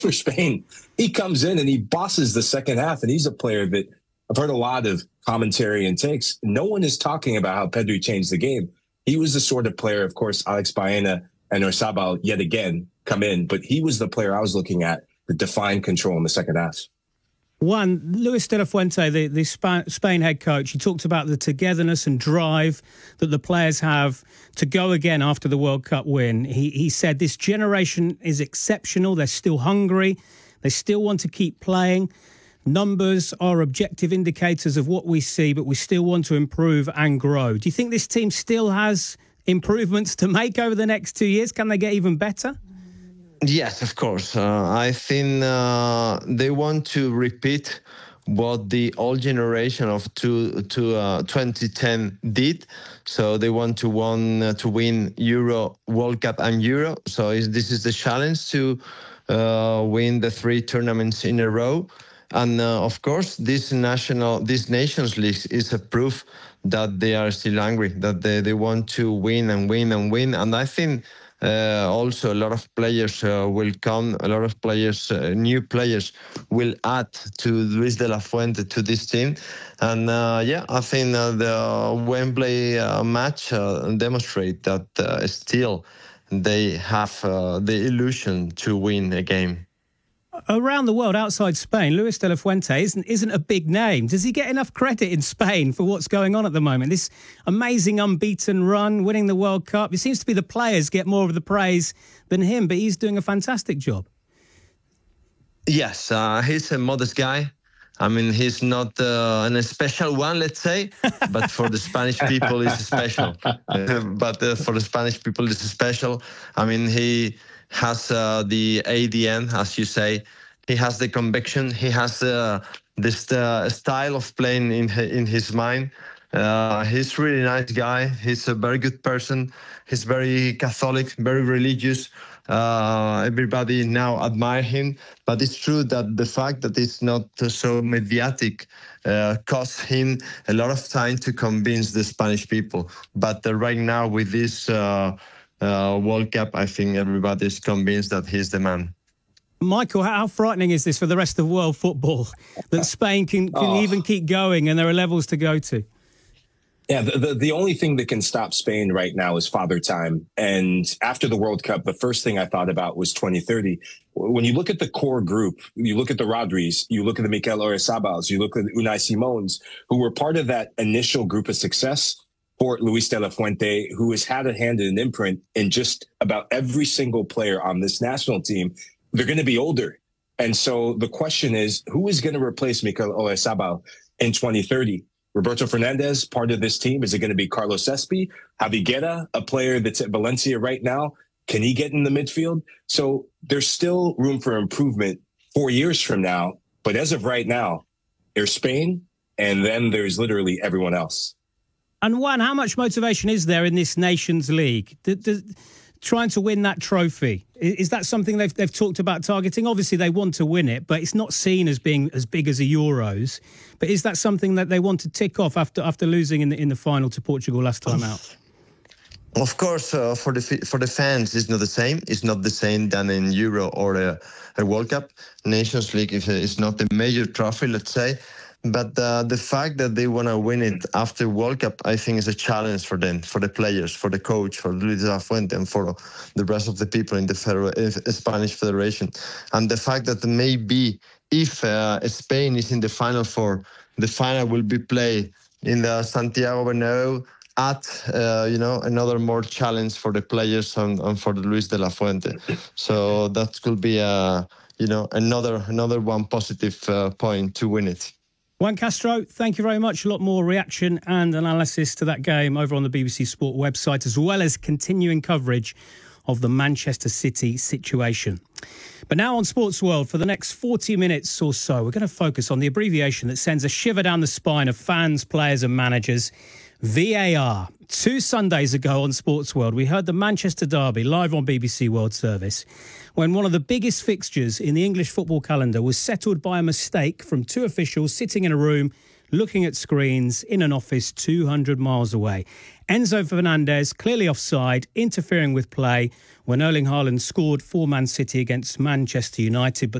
for Spain. He comes in and he bosses the second half, and he's a player that I've heard a lot of commentary and takes. No one is talking about how Pedri changed the game. He was the sort of player, of course, Alex Baena and Oyarzabal yet again come in, but he was the player I was looking at that defined control in the second half. One, Luis de la Fuente, the Spain head coach, he talked about the togetherness and drive that the players have to go again after the World Cup win. He said this generation is exceptional. They're still hungry. They still want to keep playing. Numbers are objective indicators of what we see, but we still want to improve and grow. Do you think this team still has improvements to make over the next 2 years? Can they get even better? Yes, of course. I think they want to repeat what the old generation of 2010 did. So they want to win Euro, World Cup and Euro. So this is the challenge to win the 3 tournaments in a row. And of course, this Nations League is a proof that they are still hungry, that they want to win and win and win. And I think also a lot of players will come, a lot of players, new players will add to Luis de la Fuente to this team. And I think the Wembley match demonstrate that still they have the illusion to win a game. Around the world, outside Spain, Luis de la Fuente isn't a big name. Does he get enough credit in Spain for what's going on at the moment? This amazing unbeaten run, winning the World Cup. It seems to be the players get more of the praise than him, but he's doing a fantastic job. Yes, he's a modest guy. I mean, he's not a special one, let's say, but for the Spanish people, he's special. But for the Spanish people, it's special. I mean, he has the ADN, as you say. He has the conviction. He has this style of playing in his mind. He's a really nice guy. He's a very good person. He's very Catholic, very religious. Everybody now admire him. But it's true that the fact that it's not so mediatic cost him a lot of time to convince the Spanish people. But right now with this World Cup, I think everybody is convinced that he's the man. Michael, how frightening is this for the rest of world football, that Spain can even keep going and there are levels to go to? Yeah, the only thing that can stop Spain right now is father time. And after the World Cup, the first thing I thought about was 2030. When you look at the core group, you look at the Rodris, you look at the Mikel Oyarzabals, you look at the Unai Simons, who were part of that initial group of success for Luis de la Fuente, who has had a hand and an imprint in just about every single player on this national team. They're going to be older. And so the question is, who is going to replace Mikel Oyarzabal in 2030? Roberto Fernandez, part of this team? Is it going to be Carlos Espi? Javi Guerra, a player that's at Valencia right now? Can he get in the midfield? So there's still room for improvement 4 years from now. But as of right now, there's Spain, and then there's literally everyone else. And Juan, how much motivation is there in this Nations League? Trying to win that trophy, is that something they've talked about targeting? Obviously, they want to win it, but it's not seen as being as big as a Euros. But is that something that they want to tick off after losing in the final to Portugal last time out? Of course, for the fans, it's not the same. It's not the same than in Euro or a World Cup. Nations League is not a major trophy, let's say. But the fact that they want to win it after World Cup, I think is a challenge for them, for the players, for the coach, for Luis de la Fuente, and for the rest of the people in the Spanish Federation. And the fact that maybe if Spain is in the Final Four, the final will be played in the Santiago Bernabéu, another more challenge for the players and for the Luis de la Fuente. So that could be another one positive point to win it. Juan Castro, thank you very much. A lot more reaction and analysis to that game over on the BBC Sport website, as well as continuing coverage of the Manchester City situation. But now on Sports World, for the next 40 minutes or so, we're going to focus on the abbreviation that sends a shiver down the spine of fans, players and managers, VAR. 2 Sundays ago on Sports World, we heard the Manchester Derby live on BBC World Service, when one of the biggest fixtures in the English football calendar was settled by a mistake from 2 officials sitting in a room, looking at screens in an office 200 miles away. Enzo Fernandez clearly offside, interfering with play when Erling Haaland scored for Man City against Manchester United. But